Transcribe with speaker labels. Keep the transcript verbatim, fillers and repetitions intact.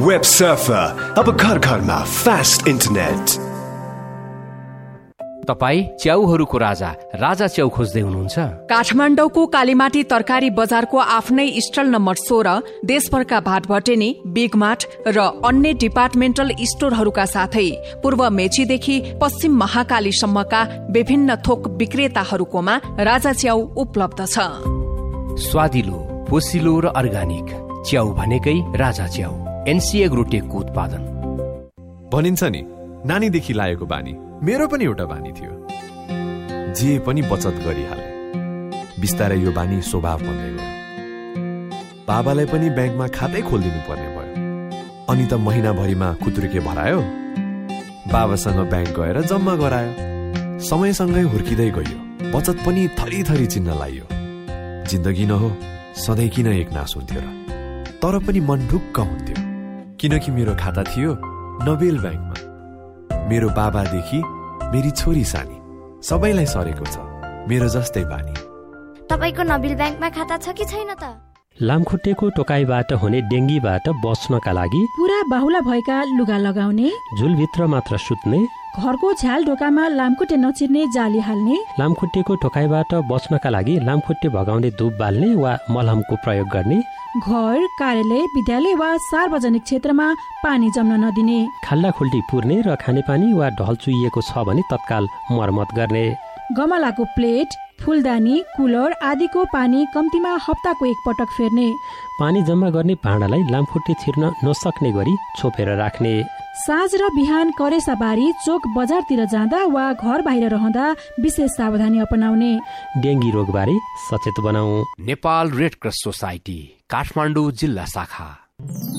Speaker 1: Web surfer, अब घर घरमा फास्ट इन्टरनेट।
Speaker 2: तपाईँ च्याउहरूको राजा राजा च्याउ खोज्दै हुनुहुन्छ?
Speaker 3: काठमाडौँको कालीमाटी तरकारी बजारको आफ्नै स्टल नम्बर सोह्र देशभरका भाटभटेनी, बिग मार्ट र अन्य डिपार्टमेन्टल स्टोरहरूका साथै पूर्व मेचीदेखि पश्चिम महाकालीसम्मका विभिन्न थोक विक्रेताहरूकोमा राजा च्याउ उपलब्ध छ।
Speaker 2: स्वादिलो, पोसिलो र अर्गानिक च्याउ भनेकै राजा च्याउ। एनसी एग्रोटेकको उत्पादन।
Speaker 4: भनिन्छ नि, नानीदेखि लागेको बानी मेरो पनि एउटा बानी थियो, जे पनि बचत गरिहाले। बिस्तारै यो बानी स्वभाव बन्दै गयो। बाबालाई पनि ब्याङ्कमा खातै खोलिदिनु पर्ने भयो। अनि त महिनाभरिमा खुत्रुके भरायो, बाबासँग ब्याङ्क गएर जम्मा गरायो। समयसँगै हुर्किँदै गयो, बचत पनि थरी थरी चिन्न लाग्यो। जिन्दगी न हो, सधैँ किन एक नास हुन्थ्यो र? तर पनि मन ढुक्क हुन्थ्यो, किनकि मेरो खाता थियो नोबेल ब्याङ्कमा। मेरो बाबादेखि मेरी छोरी सानी सबैलाई सरेको छ मेरो जस्तै बानी।
Speaker 5: तपाईको नोबेल ब्याङ्कमा खाता छ कि छैन त?
Speaker 6: लामखुट्टेको टोकाइबाट हुने डेङ्गीबाट बच्नका लागि
Speaker 7: पुरा बाहुला भएका लुगा लगाउने,
Speaker 6: झुलभित्र मात्र सुत्ने,
Speaker 7: घरको झ्याल ढोकामा लामखुट्टे नचिर्ने जाली हाल्ने,
Speaker 6: लामखुट्टेको टोकाइबाट बच्नका लागि लामखुट्टे भगाउने धुप बाल्ने वा मलहमको प्रयोग गर्ने,
Speaker 7: घर, कार्यालय, विद्यालय वा सार्वजनिक क्षेत्रमा पानी जम्न नदिने,
Speaker 6: खाल्डाखुल्टी पुर्ने र खानेपानी वा ढल चुइएको छ भने तत्काल मर्मत गर्ने,
Speaker 7: गमलाको प्लेट, फुलदानी, कुलर आदिको पानी कम्तीमा हप्ताको एक पटक फेर्ने,
Speaker 6: पानी जम्मा गर्ने भाँडालाई लामखुट्टे छिर्न नसक्ने गरी छोपेर राख्ने,
Speaker 7: साँझ र बिहान करेसाबारी, चोक, बजारतिर जाँदा वा घर बाहिर रहँदा विशेष सावधानी अपनाउने।
Speaker 6: डेङ्गी रोगबारे सचेत बनाऊ।
Speaker 2: Nepal red cross society, Kathmandu जिल्ला शाखा।